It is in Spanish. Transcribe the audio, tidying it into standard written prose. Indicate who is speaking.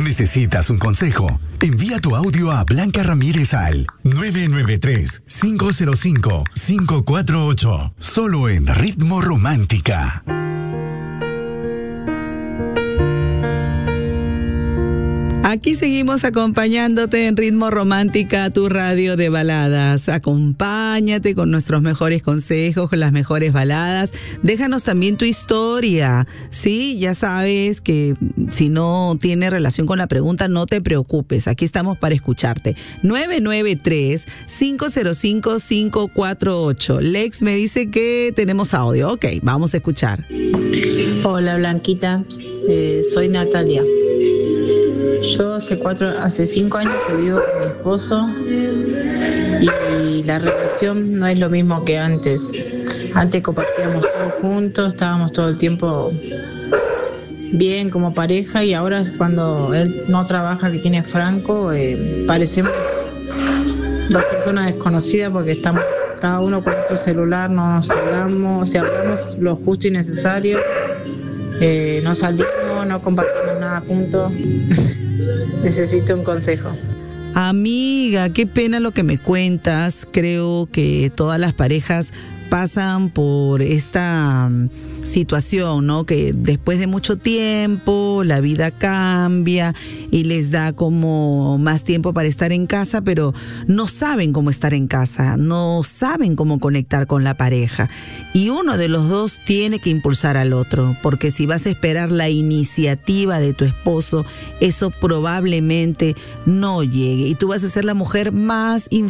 Speaker 1: ¿Necesitas un consejo? Envía tu audio a Blanca Ramírez al 993-505-548. Solo en Ritmo Romántica.
Speaker 2: Aquí seguimos acompañándote en Ritmo Romántica, tu radio de baladas. Acompáñate con nuestros mejores consejos, con las mejores baladas. Déjanos también tu historia, ¿sí? Ya sabes que si no tiene relación con la pregunta, no te preocupes. Aquí estamos para escucharte. 993-505-548. Lex me dice que tenemos audio. Ok, vamos a escuchar.
Speaker 3: Hola, Blanquita. Soy Natalia. Yo hace 5 años que vivo con mi esposo y la relación no es lo mismo que antes. Antes compartíamos todo juntos, estábamos todo el tiempo bien como pareja, y ahora cuando él no trabaja, que tiene franco, parecemos dos personas desconocidas porque estamos cada uno con nuestro celular, no nos hablamos, o sea, hablamos lo justo y necesario, no salimos, no compartimos nada juntos. Necesito un consejo.
Speaker 2: Amiga, qué pena lo que me cuentas. Creo que todas las parejas pasan por esta situación, ¿no? Que después de mucho tiempo la vida cambia y les da como más tiempo para estar en casa, pero no saben cómo estar en casa, no saben cómo conectar con la pareja. Y uno de los dos tiene que impulsar al otro, porque si vas a esperar la iniciativa de tu esposo, eso probablemente no llegue y tú vas a ser la mujer más